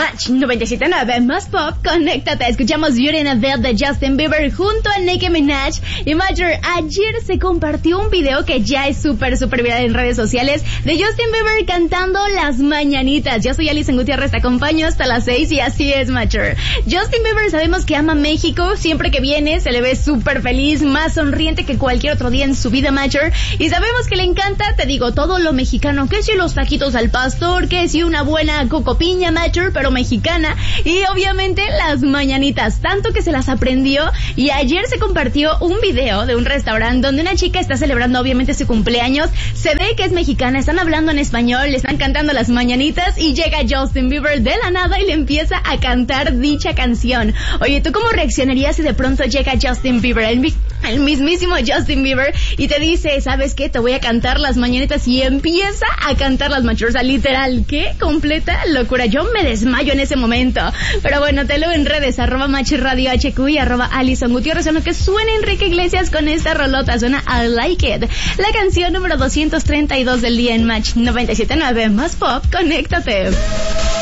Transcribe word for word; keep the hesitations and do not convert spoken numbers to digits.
Match noventa y siete punto nueve más pop, conéctate. Escuchamos Beauty in a Veil de Justin Bieber junto a Nicki Minaj. Y Major, ayer se compartió un video que ya es súper, súper viral en redes sociales de Justin Bieber cantando las mañanitas. Yo soy Alison Gutiérrez, te acompaño hasta las seis y así es, Major. Justin Bieber sabemos que ama México, siempre que viene se le ve súper feliz, más sonriente que cualquier otro día en su vida, Major. Y sabemos que le encanta, te digo, todo lo mexicano, que si los taquitos al pastor, que si una buena cocopiña, Major, pero mexicana, y obviamente las mañanitas, tanto que se las aprendió. Y ayer se compartió un video de un restaurante donde una chica está celebrando obviamente su cumpleaños, se ve que es mexicana, están hablando en español, le están cantando las mañanitas y llega Justin Bieber de la nada y le empieza a cantar dicha canción. Oye, ¿tú cómo reaccionarías si de pronto llega Justin Bieber, el, el mismísimo Justin Bieber, y te dice, ¿sabes qué? Te voy a cantar las mañanitas, y empieza a cantar las mañanitas? O sea, literal, qué completa locura. Yo me desmayo en ese momento. Pero bueno, te leo en redes, arroba Match Radio H Q y arroba Alison Gutiérrez, en lo que suena Enrique Iglesias con esta rolota, suena I Like It, la canción número doscientos treinta y dos del día en Match noventa y siete punto nueve más pop, conéctate.